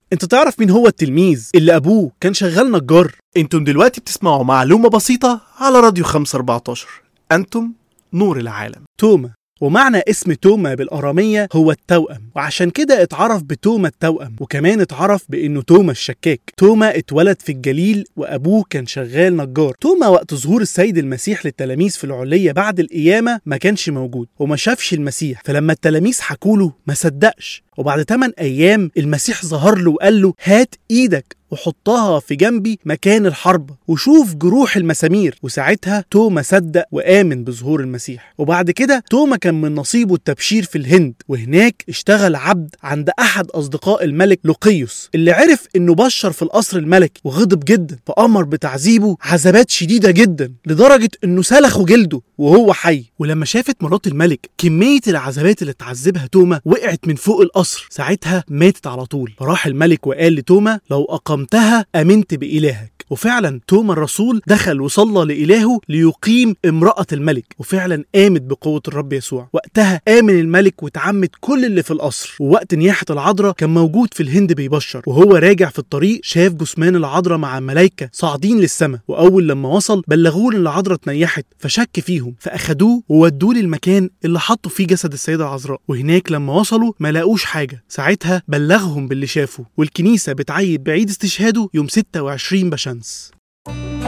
انت تعرف مين هو التلميذ اللي ابوه كان شغال نجار؟ انتم دلوقتي بتسمعوا معلومة بسيطة على راديو 514. انتم نور العالم. توما، ومعنى اسم توما بالأرامية هو التوأم، وعشان كده اتعرف بتوما التوأم، وكمان اتعرف بانه توما الشكاك. توما اتولد في الجليل وابوه كان شغال نجار. توما وقت ظهور السيد المسيح للتلاميذ في العلية بعد القيامة ما كانش موجود وما شافش المسيح، فلما التلاميذ حكوله ما صدقش، وبعد 8 أيام المسيح ظهر له وقال له هات ايدك وحطها في جنبي مكان الحرب وشوف جروح المسامير. وساعتها توما صدق وآمن بظهور المسيح. وبعد كده توما كان من نصيبه التبشير في الهند، وهناك اشتغل عبد عند أحد أصدقاء الملك لوقيوس اللي عرف إنه بشر في القصر الملكي وغضب جدا، فأمر بتعذيبه عذابات شديدة جدا لدرجة إنه سلخوا جلده وهو حي. ولما شافت مرات الملك كمية العذابات اللي اتعذبها توما وقعت من فوق القصر، ساعتها ماتت على طول. فراح الملك وقال لتوما لو أقمتها أمنت بإلهك. وفعلا توما الرسول دخل وصلى لإلهه ليقيم امرأة الملك، وفعلا آمت بقوة الرب يسوع. وقتها آمن الملك وتعمد كل اللي في القصر. ووقت نياحة العذراء كان موجود في الهند بيبشر، وهو راجع في الطريق شاف جثمان العذراء مع ملايكة صاعدين للسماء، وأول لما وصل بلغوه إن العذراء اتنيحت، فشك فيهم فأخدوه وودوه للمكان اللي حطوا فيه جسد السيدة العذراء. وهناك لما وصلوا ما لاقوش حاجة. ساعتها بلغهم باللي شافه، والكنيسة بتعيد بعيد استشهاده يوم 26 بشمس.